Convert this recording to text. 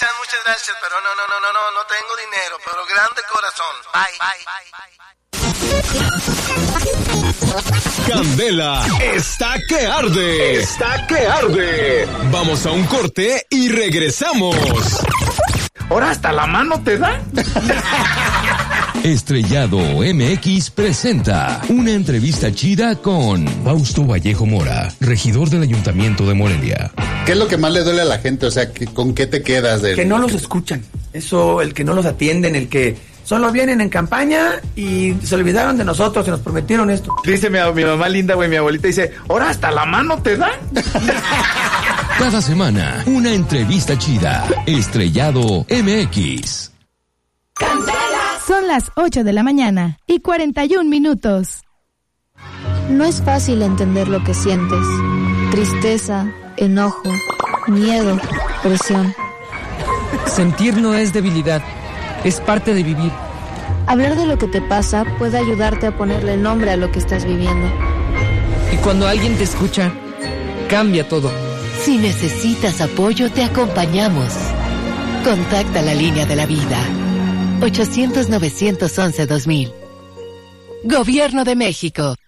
muchas gracias, pero no tengo dinero, pero grande corazón. Bye. Candela está que arde. Está que arde. Vamos a un corte y regresamos. ¿Ahora hasta la mano te da? Estrellado MX presenta una entrevista chida con Fausto Vallejo Mora, regidor del Ayuntamiento de Morelia. ¿Qué es lo que más le duele a la gente? O sea, ¿con qué te quedas? Que no los escuchan. Eso, el que no los atienden, el que solo vienen en campaña y se olvidaron de nosotros, se nos prometieron esto. Dice mi mamá linda, güey, mi abuelita dice, ¿ahora hasta la mano te da? Cada semana, una entrevista chida. Estrellado MX. Son las 8 de la mañana y 41 minutos. No es fácil entender lo que sientes. Tristeza, enojo, miedo, presión. Sentir no es debilidad, es parte de vivir. Hablar de lo que te pasa puede ayudarte a ponerle nombre a lo que estás viviendo. Y cuando alguien te escucha, cambia todo. Si necesitas apoyo, te acompañamos. Contacta la línea de la vida. 800-911-2000. Gobierno de México.